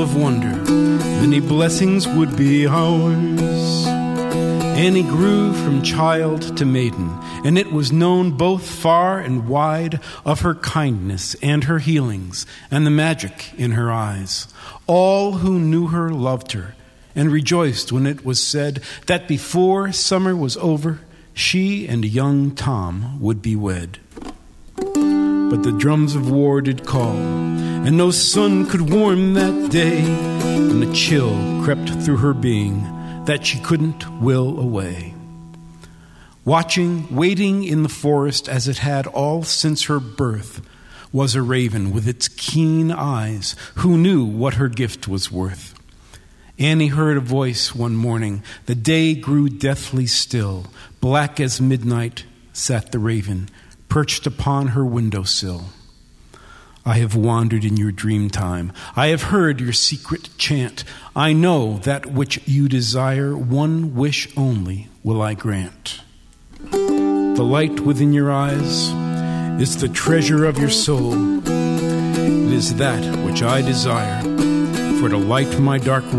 of wonder, many blessings would be ours. Annie grew from child to maiden, and it was known both far and wide of her kindness and her healings and the magic in her eyes. All who knew her loved her and rejoiced when it was said that before summer was over, she and young Tom would be wed. But the drums of war did call, and no sun could warm that day, and a chill crept through her being that she couldn't will away. Waiting in the forest as it had all since her birth, was a raven with its keen eyes who knew what her gift was worth. Annie heard a voice one morning. The day grew deathly still. Black as midnight sat the raven, perched upon her windowsill. I have wandered in your dream time. I have heard your secret chant. I know that which you desire, one wish only will I grant. The light within your eyes is the treasure of your soul. It is that which I desire, for to light my dark